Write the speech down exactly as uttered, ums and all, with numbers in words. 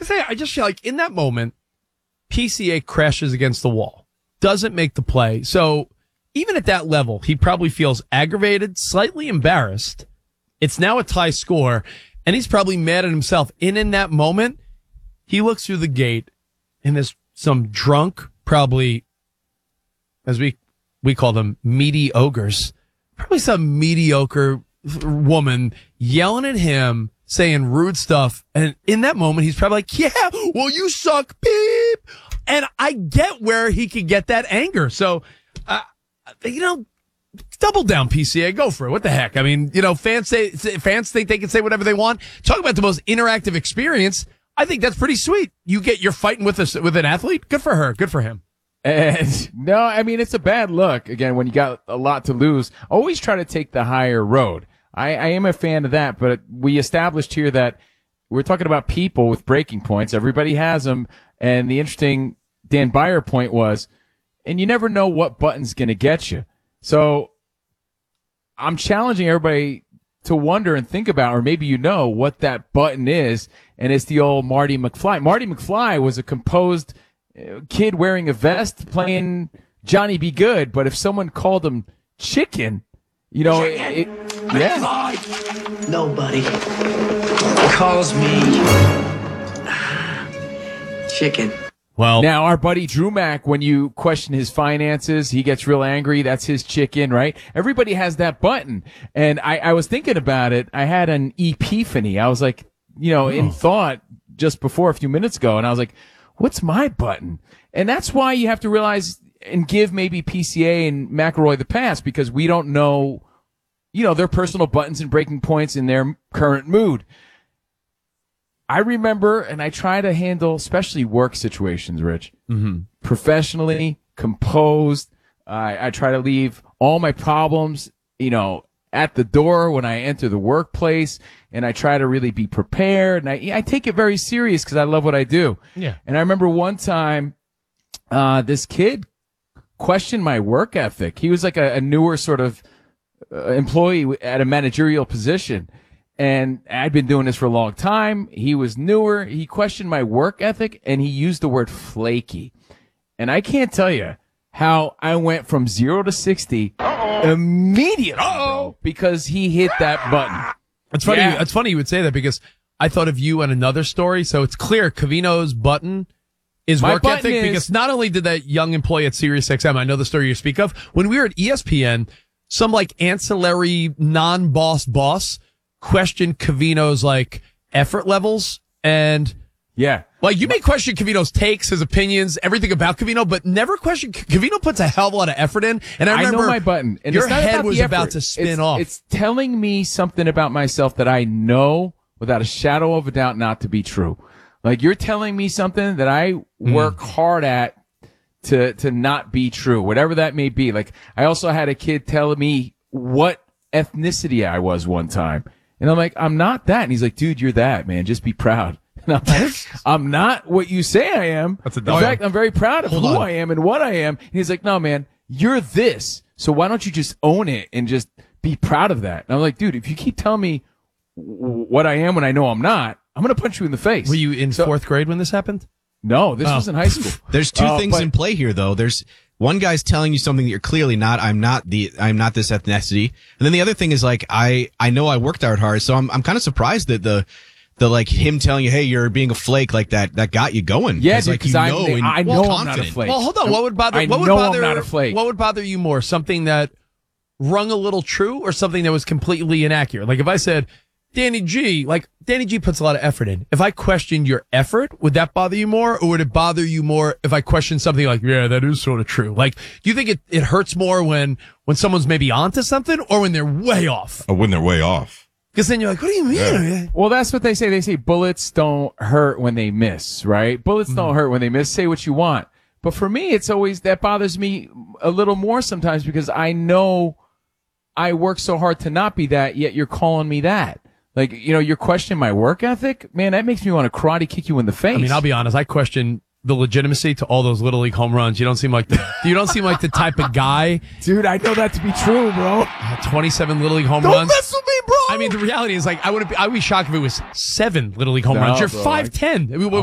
I say, I just feel like in that moment, P C A crashes against the wall, doesn't make the play. So even at that level, he probably feels aggravated, slightly embarrassed. It's now a tie score, and he's probably mad at himself. And in that moment, he looks through the gate, and there's some drunk, probably, as we we call them, meaty ogres, probably some mediocre woman yelling at him, saying rude stuff. And in that moment, he's probably like, yeah, well, you suck, beep. And I get where he could get that anger. So, uh, you know, double down, P C A. Go for it. What the heck? I mean, you know, fans say, fans think they can say whatever they want. Talk about the most interactive experience. I think that's pretty sweet. You get, you're fighting with a, with an athlete. Good for her. Good for him. And no, I mean, it's a bad look. Again, when you got a lot to lose, always try to take the higher road. I, I am a fan of that, but we established here that we're talking about people with breaking points. Everybody has them. And the interesting Dan Beyer point was, and you never know what button's going to get you. So I'm challenging everybody to wonder and think about, or maybe you know what that button is. And it's the old Marty McFly. Marty McFly was a composed kid wearing a vest playing Johnny Be Good. But if someone called him Chicken, you know, it, it, yeah. Nobody calls me Chicken. Well, now our buddy Drew Mack, when you question his finances, he gets real angry. That's his chicken, right? Everybody has that button. And I, I was thinking about it. I had an epiphany. I was like, you know, in thought just before a few minutes ago. And I was like, what's my button? And that's why you have to realize and give maybe P C A and McElroy the pass, because we don't know, you know, their personal buttons and breaking points in their current mood. I remember, and I try to handle, especially work situations, Rich, mm-hmm. professionally, composed. I, I try to leave all my problems, you know, at the door when I enter the workplace, and I try to really be prepared. And I, I take it very serious because I love what I do. Yeah. And I remember one time, uh, this kid questioned my work ethic. He was like a, a newer sort of uh, employee at a managerial position. And I'd been doing this for a long time. He was newer. He questioned my work ethic, and he used the word flaky. And I can't tell you how I went from zero to sixty Uh-oh. immediately Uh-oh. because he hit that button. It's funny. Yeah. It's funny you would say that, because I thought of you and another story. So it's clear Covino's button is My work button ethic, is- because not only did that young employee at Sirius X M, I know the story you speak of, when we were at E S P N, some like ancillary non-boss boss questioned Covino's like effort levels, and Yeah. like you may question Covino's takes, his opinions, everything about Covino, but never question. Covino puts a hell of a lot of effort in, and I I remember know my button. And your it's not head about was the about effort. to spin it's, off. It's telling me something about myself that I know without a shadow of a doubt not to be true. Like, you're telling me something that I work mm. hard at to to not be true, whatever that may be. Like, I also had a kid tell me what ethnicity I was one time. And I'm like, I'm not that. And he's like, dude, you're that, man. Just be proud. And I'm like, I'm not what you say I am. That's a In fact, I'm very proud of Hold who on. I am and what I am. And he's like, no, man, you're this. So why don't you just own it and just be proud of that? And I'm like, dude, if you keep telling me w- what I am when I know I'm not, I'm going to punch you in the face. Were you in So- fourth grade when this happened? No, this Oh. was in high school. There's two Uh, things but- in play here, though. There's one guy's telling you something that you're clearly not. I'm not the. I'm not this ethnicity. And then the other thing is like I. I know I worked out hard, so I'm. I'm kind of surprised that the. The like him telling you, hey, you're being a flake like that. That got you going. Yeah, like, because you I, know, and I you're know I'm not a confident. flake. Well, hold on. What would bother? I what would know bother? I'm not a flake. What would bother you more? Something that rung a little true, or something that was completely inaccurate? Like if I said, Danny G, like Danny G puts a lot of effort in. If I questioned your effort, would that bother you more, or would it bother you more if I questioned something like, yeah, that is sort of true? Like, do you think it, it hurts more when when someone's maybe onto something, or when they're way off? Oh, when they're way off. Because then you're like, what do you mean? Yeah. Well, that's what they say. They say bullets don't hurt when they miss, right? Bullets Mm-hmm. don't hurt when they miss. Say what you want. But for me, it's always, that bothers me a little more sometimes, because I know I work so hard to not be that, yet you're calling me that. Like, you know, you're questioning my work ethic. Man, that makes me want to karate kick you in the face. I mean, I'll be honest. I question the legitimacy to all those little league home runs. You don't seem like the, you don't seem like the type of guy. Dude, I know that to be true, bro. twenty-seven little league home Don't runs. mess with me, bro. I mean, the reality is, like, I would be, I would be shocked if it was seven little league home No, runs. You're bro, five ten. I mean,